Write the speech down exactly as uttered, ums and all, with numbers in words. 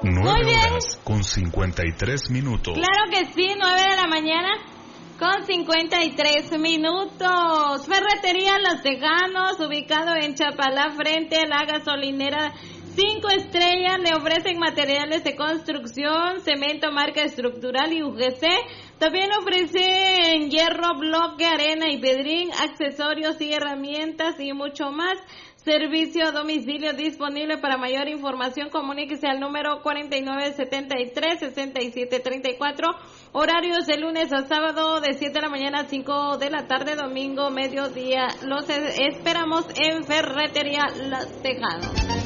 Muy bien. Horas con cincuenta y tres minutos. Claro que sí, nueve de la mañana con cincuenta y tres minutos. Ferretería Los Tejanos, ubicado en Chapalá, frente a la gasolinera Cinco Estrellas. Le ofrecen materiales de construcción, cemento, marca estructural y U G C. También ofrecen hierro, bloque, arena y pedrín, accesorios y herramientas y mucho más. Servicio a domicilio disponible. Para mayor información, comuníquese al número cuarenta y nueve setenta y tres sesenta y siete treinta y cuatro. Horarios de lunes a sábado de siete de la mañana a cinco de la tarde, domingo mediodía. Los esperamos en Ferretería Los Tejanos.